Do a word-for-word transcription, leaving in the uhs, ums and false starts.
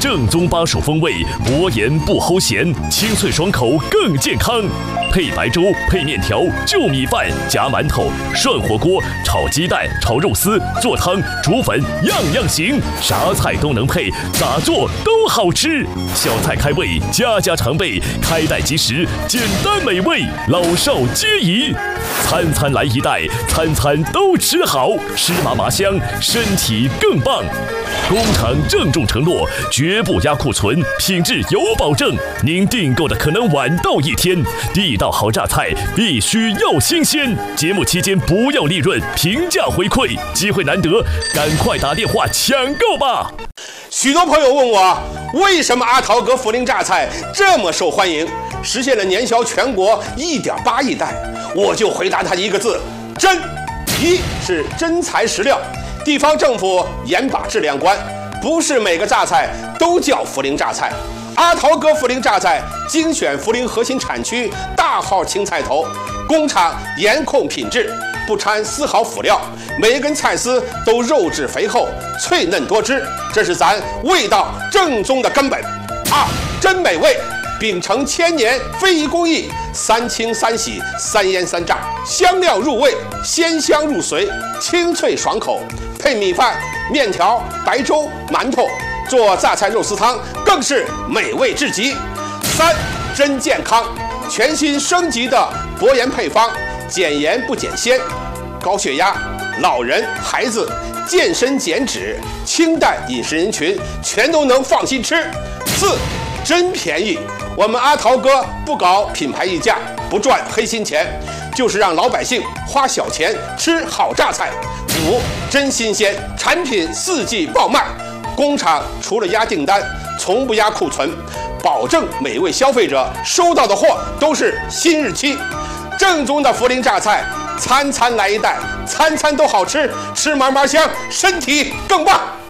正宗巴蜀风味，薄盐不齁咸，清脆爽口更健康。配白粥、配面条、就米饭、夹馒头、涮火锅、炒鸡蛋、炒肉丝、做汤、煮粉，样样行，啥菜都能配，咋做都好吃。小菜开胃，家家常备，开袋即食，简单美味，老少皆宜。餐餐来一袋，餐餐都吃好，吃麻麻香，身体更棒。工厂郑重承诺，绝不压库存，品质有保证。您订购的可能晚到一天，地道好榨菜必须要新鲜。节目期间不要利润，平价回馈，机会难得，赶快打电话抢购吧！ 许多朋友问我，为什么阿桃哥涪陵榨菜这么受欢迎，实现了年销全国 一点八亿袋？我就回答他一个字：真。一是真材实料，地方政府严把质量关，不是每个榨菜都叫涪陵榨菜。阿桃哥涪陵榨菜精选涪陵核心产区大号青菜头，工厂严控品质，不掺丝毫辅料，每一根菜丝都肉质肥厚、脆嫩多汁，这是咱味道正宗的根本。二，真美味，秉承千年非遗工艺，三清三洗三腌三炸，香料入味，鲜香入髓，清脆爽口，配米饭、面条、白粥、馒头，做榨菜肉丝汤更是美味至极。三，真健康，全新升级的薄盐配方，减盐不减鲜，高血压、老人、孩子、健身减脂、清淡饮食人群全都能放心吃。四，真便宜，我们阿桃哥不搞品牌溢价，不赚黑心钱，就是让老百姓花小钱吃好榨菜。五，真新鲜，产品四季爆卖，工厂除了压订单，从不压库存，保证每位消费者收到的货都是新日期。正宗的涪陵榨菜，餐餐来一袋，餐餐都好吃，吃嘛嘛香，身体更棒。